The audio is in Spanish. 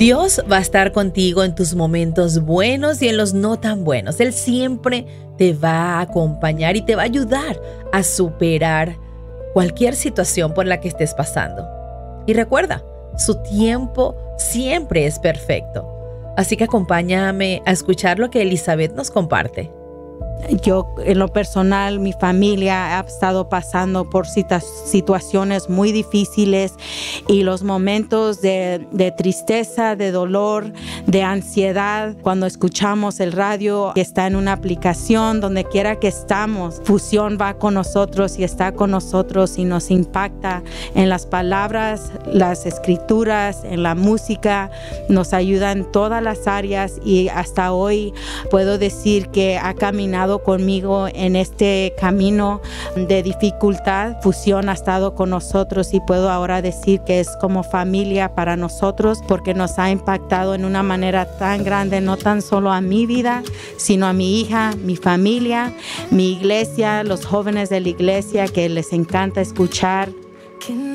Dios va a estar contigo en tus momentos buenos y en los no tan buenos. Él siempre te va a acompañar y te va a ayudar a superar cualquier situación por la que estés pasando. Y recuerda, su tiempo siempre es perfecto. Así que acompáñame a escuchar lo que Elizabeth nos comparte. Yo, en lo personal, mi familia ha estado pasando por situaciones muy difíciles y los momentos de tristeza, de dolor, de ansiedad. Cuando escuchamos el radio, que está en una aplicación, donde quiera que estamos, Fusión va con nosotros y está con nosotros y nos impacta en las palabras, las escrituras, en la música. Nos ayuda en todas las áreas y hasta hoy puedo decir que ha caminado conmigo en este camino de dificultad. Fusión ha estado con nosotros y puedo ahora decir que es como familia para nosotros porque nos ha impactado en una manera tan grande, no tan solo a mi vida, sino a mi hija, mi familia, mi iglesia, los jóvenes de la iglesia que les encanta escuchar.